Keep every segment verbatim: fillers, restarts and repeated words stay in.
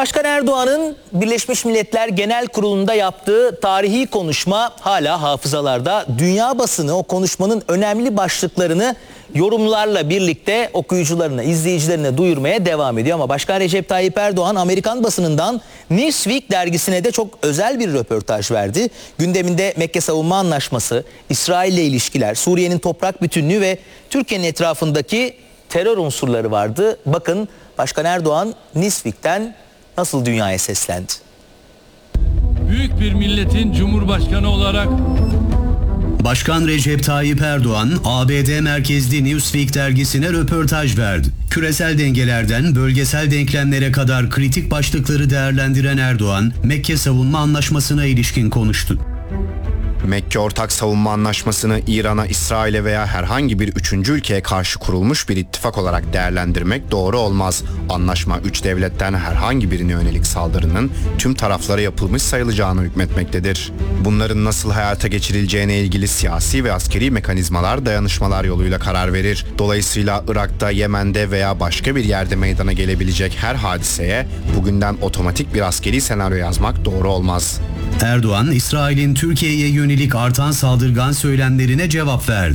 Başkan Erdoğan'ın Birleşmiş Milletler Genel Kurulu'nda yaptığı tarihi konuşma hala hafızalarda. Dünya basını o konuşmanın önemli başlıklarını yorumlarla birlikte okuyucularına, izleyicilerine duyurmaya devam ediyor. Ama Başkan Recep Tayyip Erdoğan Amerikan basınından Newsweek dergisine de çok özel bir röportaj verdi. Gündeminde Mekke Savunma Anlaşması, İsrail ile ilişkiler, Suriye'nin toprak bütünlüğü ve Türkiye'nin etrafındaki terör unsurları vardı. Bakın Başkan Erdoğan Newsweek'ten nasıl dünyaya seslendi? Büyük bir milletin cumhurbaşkanı olarak Başkan Recep Tayyip Erdoğan, A B D merkezli Newsweek dergisine röportaj verdi. Küresel dengelerden bölgesel denklemlere kadar kritik başlıkları değerlendiren Erdoğan, Mekke Savunma Anlaşması'na ilişkin konuştu. Mekke Ortak Savunma Anlaşması'nı İran'a, İsrail'e veya herhangi bir üçüncü ülkeye karşı kurulmuş bir ittifak olarak değerlendirmek doğru olmaz. Anlaşma üç devletten herhangi birine yönelik saldırının tüm taraflara yapılmış sayılacağını hükmetmektedir. Bunların nasıl hayata geçirileceğine ilgili siyasi ve askeri mekanizmalar dayanışmalar yoluyla karar verir. Dolayısıyla Irak'ta, Yemen'de veya başka bir yerde meydana gelebilecek her hadiseye bugünden otomatik bir askeri senaryo yazmak doğru olmaz. Erdoğan, İsrail'in Türkiye'ye yönelik artan saldırgan söylemlerine cevap verdi.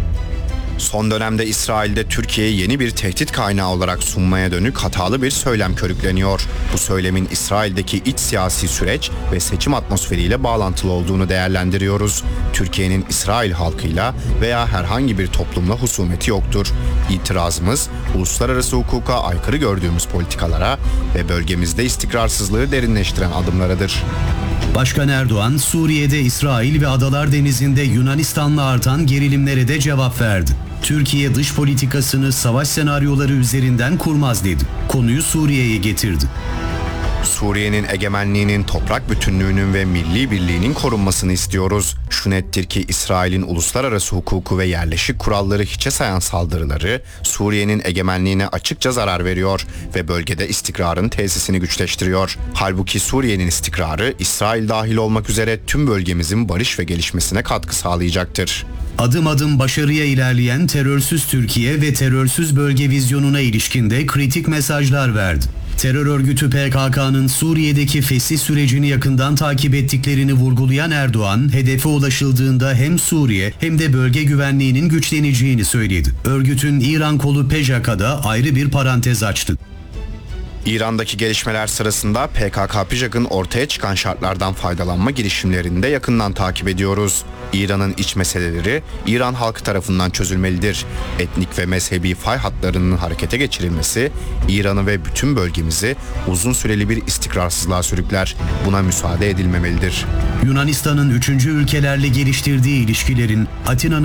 Son dönemde İsrail'de Türkiye'yi yeni bir tehdit kaynağı olarak sunmaya dönük hatalı bir söylem körükleniyor. Bu söylemin İsrail'deki iç siyasi süreç ve seçim atmosferiyle bağlantılı olduğunu değerlendiriyoruz. Türkiye'nin İsrail halkıyla veya herhangi bir toplumla husumeti yoktur. İtirazımız, uluslararası hukuka aykırı gördüğümüz politikalara ve bölgemizde istikrarsızlığı derinleştiren adımlarıdır. Başkan Erdoğan, Suriye'de İsrail ve Adalar Denizi'nde Yunanistan'la artan gerilimlere de cevap verdi. Türkiye dış politikasını savaş senaryoları üzerinden kurmaz dedi. Konuyu Suriye'ye getirdi. Suriye'nin egemenliğinin, toprak bütünlüğünün ve milli birliğinin korunmasını istiyoruz. Şu nettir ki İsrail'in uluslararası hukuku ve yerleşik kuralları hiçe sayan saldırıları Suriye'nin egemenliğine açıkça zarar veriyor ve bölgede istikrarın tesisini güçleştiriyor. Halbuki Suriye'nin istikrarı İsrail dahil olmak üzere tüm bölgemizin barış ve gelişmesine katkı sağlayacaktır. Adım adım başarıya ilerleyen terörsüz Türkiye ve terörsüz bölge vizyonuna ilişkin de kritik mesajlar verdi. Terör örgütü P K K'nın Suriye'deki fesih sürecini yakından takip ettiklerini vurgulayan Erdoğan, hedefe ulaşıldığında hem Suriye hem de bölge güvenliğinin güçleneceğini söyledi. Örgütün İran kolu P J K'da ayrı bir parantez açtı. İran'daki gelişmeler sırasında P K K P J K'ın ortaya çıkan şartlardan faydalanma girişimlerini de yakından takip ediyoruz. İran'ın iç meseleleri İran halkı tarafından çözülmelidir. Etnik ve mezhebi fay hatlarının harekete geçirilmesi İran'ı ve bütün bölgemizi uzun süreli bir istikrarsızlığa sürükler. Buna müsaade edilmemelidir. Yunanistan'ın üçüncü ülkelerle geliştirdiği ilişkilerin Atina'nın